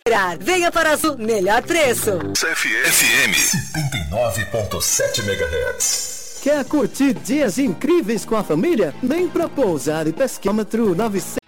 Venha para Azul, melhor preço. FM 79.7 MHz. Quer curtir dias incríveis com a família? Vem pra Pousar e Pesquímetro 900.